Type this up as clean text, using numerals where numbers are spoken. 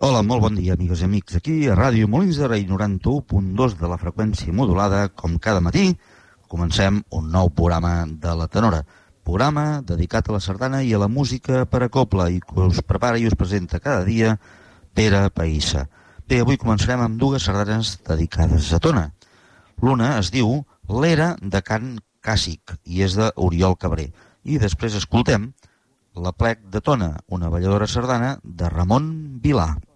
Hola, molt bon dia, amigues i amics. Aquí a Ràdio Molins de Rei 91.2 de la freqüència modulada, com cada matí, comencem un nou programa de La Tenora. Programa dedicat a la sardana i a la música per a cobla i que us prepara i us presenta cada dia Pere Païssa. Bé, avui començarem amb dues sardanes dedicades a Tona. L'una es diu L'era de Can Càssic i és d'Oriol Cabré. I després escoltem La plec de Tona, una balladora sardana de Ramon Vilà.